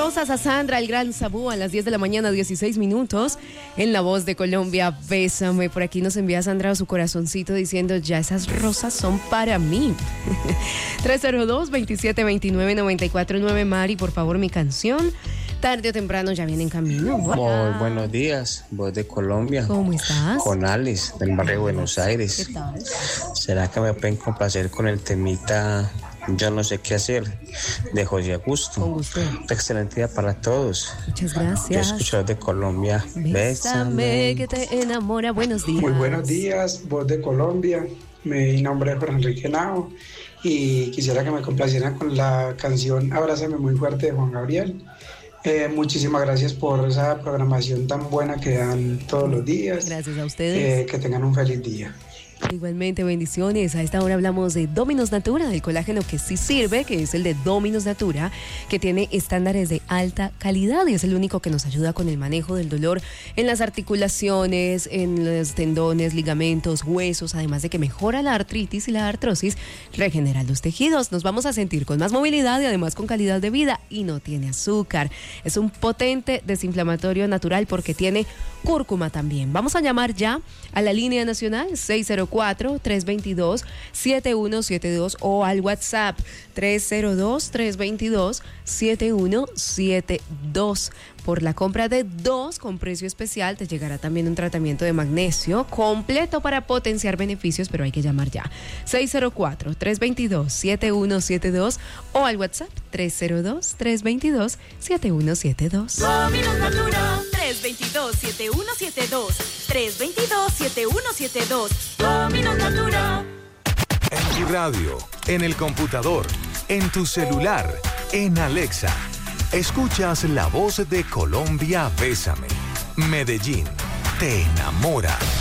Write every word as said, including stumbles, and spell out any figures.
Rosas a Sandra, el gran Sabú, a las diez de la mañana, dieciséis minutos. En La Voz de Colombia, bésame. Por aquí nos envía Sandra su corazoncito diciendo, ya esas rosas son para mí. tres cero dos, veintisiete veintinueve, noventa y cuatro nueve, Mari, por favor, mi canción. Tarde o temprano ya viene en camino. Hola. Muy buenos días, Voz de Colombia. ¿Cómo estás? Con Alice, del barrio de Buenos Aires. ¿Qué tal? ¿Será que me pueden complacer con el temita Yo no sé qué hacer, de José Augusto? Con gusto. Excelente día para todos. Muchas Yo gracias. escucho de Colombia. Bésame, Bésame. que te enamora. Buenos días. Muy buenos días, Voz de Colombia. Mi nombre es Jorge Enrique Nao y quisiera que me complacieran con la canción Abrázame muy fuerte de Juan Gabriel. Eh, muchísimas gracias por esa programación tan buena que dan todos los días. Gracias a ustedes. Eh, que tengan un feliz día. Igualmente, bendiciones. A esta hora hablamos de Dominos Natura, del colágeno que sí sirve, que es el de Dominos Natura, que tiene estándares de alta calidad y es el único que nos ayuda con el manejo del dolor en las articulaciones, en los tendones, ligamentos, huesos, además de que mejora la artritis y la artrosis, regenera los tejidos. Nos vamos a sentir con más movilidad y además con calidad de vida, y no tiene azúcar. Es un potente desinflamatorio natural porque tiene cúrcuma también. Vamos a llamar ya a la línea nacional seis cero cuatro, tres dos dos, siete uno siete dos o al WhatsApp tres cero dos, tres dos dos, siete uno siete dos. Por la compra de dos con precio especial te llegará también un tratamiento de magnesio completo para potenciar beneficios, pero hay que llamar ya. seis cero cuatro, tres dos dos, siete uno siete dos o al WhatsApp tres cero dos, tres dos dos, siete uno siete dos. Dominos Natura, tres dos dos, siete uno siete dos, tres dos dos, siete uno siete dos. Dominos Natura. En tu radio, en el computador, en tu celular, en Alexa. Escuchas La Voz de Colombia, Bésame. Medellín, te enamora.